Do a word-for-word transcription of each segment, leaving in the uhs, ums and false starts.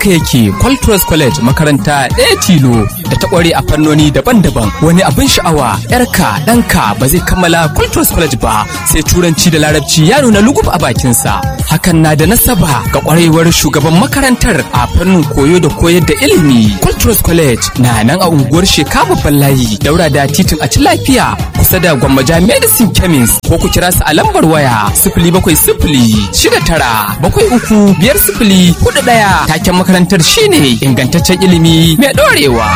haka yake Qualtros College makaranta ɗaya tilo da ta ƙware a fannoni daban-daban. Wani abin sha'awa, ‘yarka ɗanka ba zai kammala Qualtros College ba sai turanci da larabci ya nuna lugub a bakinsa. Hakan na da nasaba ga ƙwarewar shugaban makarantar a fannin koyo da koyar da ilimi. Qualtros College na nan a unguwar Sheka babban layi daura da titin a ci lafiya kusa da Gwammaja Medicine Chemist, ko ku kira su a lambar waya sifili bakwai sifili shida tara bakwai uku biyar sifili hudu ɗaya. Taken makarantar shine ingantaccen ilimi mai ɗorewa.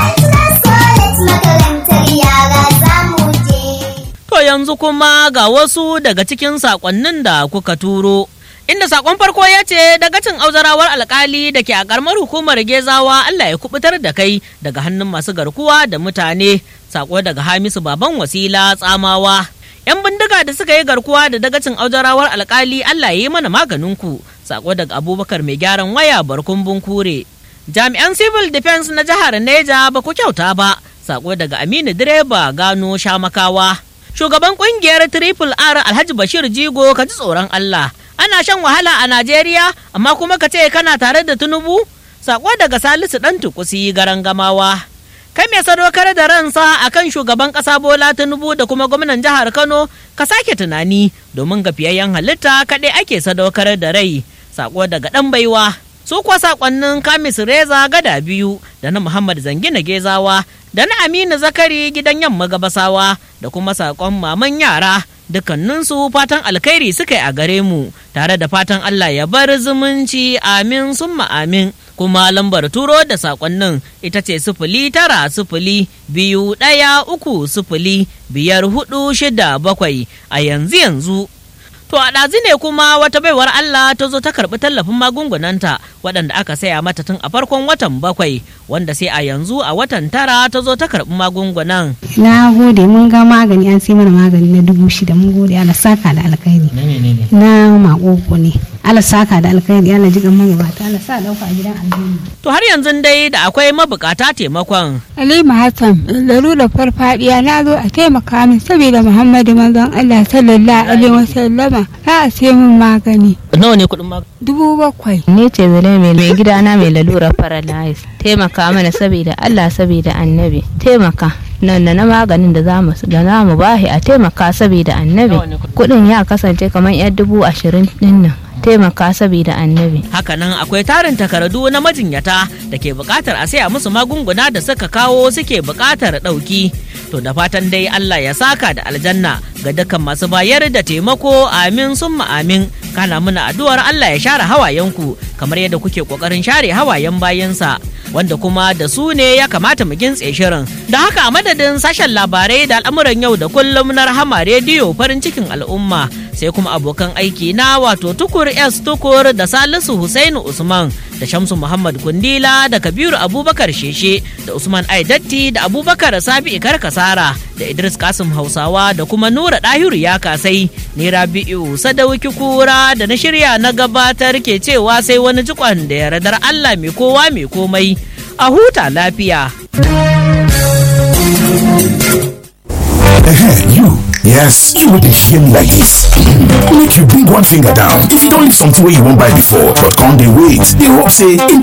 To yanzu kuma ga wasu daga cikin saƙonnin da kuka turo. Inda sakon farko ya ce dagacin auzarawar alkali da ke a karamar hukumar Gezawa Allah ya kubutar da kai daga hannun masu garkuwa da mutane. Sako daga Hamisu baban Wasila Tsamawa. Yan bindiga da suka yi garkuwa da dagacin auzarawar alkali Allah ya yi mana maganin ku. Sako daga Abubakar mai gyaran waya Barkun Bunkure. Jami'an Civil Defense na jihar Neja ba ku kyauta ba. Sako daga Aminu Direba Gano Shamakawa. Shugaban kungiyar Triple R Alhaji Bashir Jigo ka ji tsoron Allah. Ana shan wahala a Najeriya, amma kuma ka ce kana tare da Tinubu? Sako daga Salisu ɗan Tukusi garan Gamawa. Kai mai sadaukar da ransa akan shugaban ƙasa Bola Tinubu da kuma gwamnan jihar Kano, ka sake tunani domin ga fiyayyen halitta kaɗai ake sadaukar da rai. Sako daga ɗan baiwa. Su kuwa sakonnin Kamis Reza Gada Biyu da na Muhammad Zangina Gezawa da na Aminu Zakari gidan Yamma Gabasawa da kuma sakon maman yara. Dukkaninsu fatan alkhairi suka yi a gare mu tare da fatan Allah ya bar zumunci amin summa amin. Kuma lambar turo da sakonnin ita ce sifili tara sifili biyu ɗaya uku sifili biyar hudu shida bakwai a yanzu yanzu. To a ɗazi ne kuma wata baiwar Allah ta zo ta karɓi tallafin magungunanta waɗanda aka saya mata tun a farkon watan bakwai wanda sai a yanzu a watan tara ta zo ta karɓi magungunan. Na gode mun ga magani an sai mana magani na dubu shida mun gode Allah saka da alkhairi. Na makoko ne. Allah saka da alkhairi Allah jigan magabata Allah sa dauka a gidan aljanna. To har yanzu dai da akwai mabukata taimakon. Halima Hassan larura farfadiya na zo a taimaka min saboda Muhammadu manzon Allah sallallahu alaihi wasallama za a sai min magani. Nawa ne kuɗin magani? Dubu bakwai. Ni ce zane mai mai gidana mai lalura paralyze. Taimaka mana saboda Allah saboda Annabi. Taimaka. Nan da na maganin da zamu da zamu bahi a taimaka saboda Annabi. Kuɗin ya kasance kamar yar dubu ashirin din nan. Taimaka saboda Annabi. Hakanan akwai tarin takardu na majinyata da ke buƙatar a saya musu magunguna da suka kawo suke buƙatar ɗauki. To da fatan dai Allah ya saka da aljanna ga dukkan masu bayar da taimako amin summa amin. Kana muna addu'ar Allah ya share hawayenku kamar yadda kuke kokarin share hawayen bayansa wanda kuma da su ne ya kamata mu gintse shirin. Da haka a madadin sashen labarai da al'amuran yau da kullum na Rahama Rediyo farin cikin al'umma sai kuma abokan aiki na wato Tukur S Tukur da Salisu Husainu Usman da Shamsu Muhammad Kundila da Kabiru Abubakar Sheshe da Usman Aidatti da Abubakar Sabi Ikar Kasara da Idris Kasim Hausawa da kuma Nura Dahiru ya kasai ni Rabi'u Sadauki Kura da na shirya na gabatar ke cewa sai wani jikon da yardar Allah mai kowa mai komai a huta lafiya. You, yes, you would hear me like this. Make you bring one finger down. If you don't leave something where you won't buy before, but can't they wait? They hope say,